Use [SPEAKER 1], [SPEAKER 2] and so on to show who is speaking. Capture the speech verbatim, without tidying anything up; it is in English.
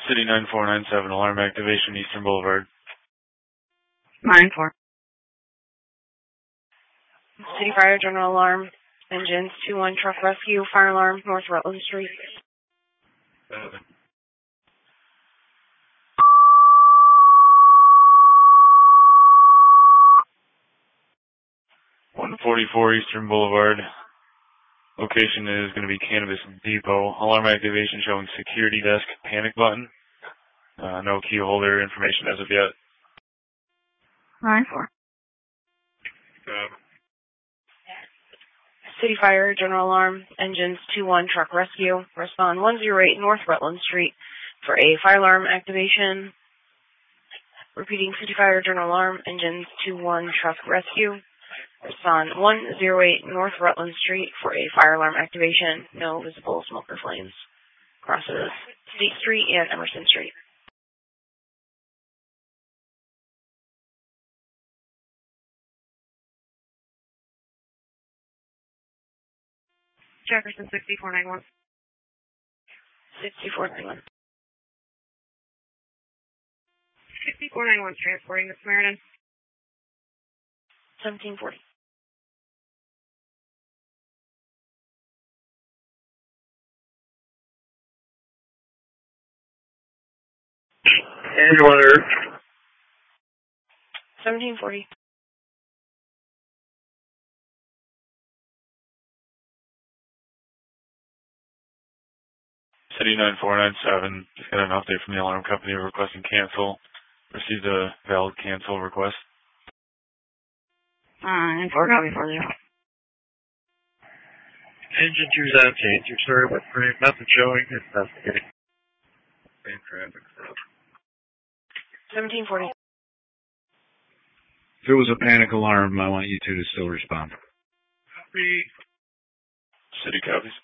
[SPEAKER 1] City nine four nine seven, alarm activation, Eastern Boulevard.
[SPEAKER 2] nine four.
[SPEAKER 3] City Fire, general alarm, engines two one, truck rescue, fire alarm, North Rutland Street.
[SPEAKER 1] Seven. one forty-four Eastern Boulevard. Location is going to be Cannabis Depot. Alarm activation showing security desk panic button. Uh, no key holder information as of yet.
[SPEAKER 2] nine four.
[SPEAKER 1] Uh,
[SPEAKER 3] City Fire, general alarm, engines two one, truck rescue, respond one oh eight North Rutland Street for a fire alarm activation. Repeating, City Fire, general alarm, engines two one, truck rescue, respond one oh eight North Rutland Street for a fire alarm activation. No visible smoke or flames. Crosses State Street and Emerson Street.
[SPEAKER 2] Jefferson sixty-four ninety-one.
[SPEAKER 3] sixty-four ninety-one.
[SPEAKER 2] sixty-four ninety-one, transporting to Samaritan.
[SPEAKER 3] seventeen forty.
[SPEAKER 4] And one Earth.
[SPEAKER 3] seventeen forty.
[SPEAKER 1] City nine four nine seven, just got an update from the alarm company requesting cancel. Received a valid cancel request.
[SPEAKER 2] nine four, copy for you.
[SPEAKER 4] Engine two's out, change your story, what frame, nothing showing, investigating. Same traffic stuff.
[SPEAKER 3] seventeen forty.
[SPEAKER 5] If it was a panic alarm, I want you two to still respond.
[SPEAKER 4] Copy.
[SPEAKER 1] City copies.